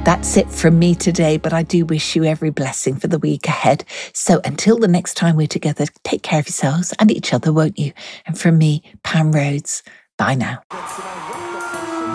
That's it from me today, but I do wish you every blessing for the week ahead. So until the next time we're together, take care of yourselves and each other, won't you? And from me, Pam Rhodes, bye now.